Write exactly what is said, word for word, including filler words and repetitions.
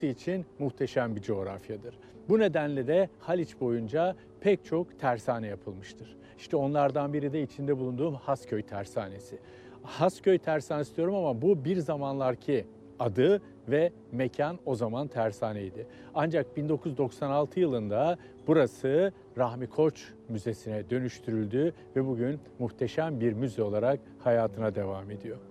için muhteşem bir coğrafyadır. Bu nedenle de Haliç boyunca pek çok tersane yapılmıştır. İşte onlardan biri de içinde bulunduğum Hasköy Tersanesi. Hasköy Tersanesi diyorum ama bu bir zamanlarki adı ve mekan o zaman tersaneydi. Ancak bin dokuz yüz doksan altı yılında burası Rahmi Koç Müzesi'ne dönüştürüldü ve bugün muhteşem bir müze olarak hayatına devam ediyor.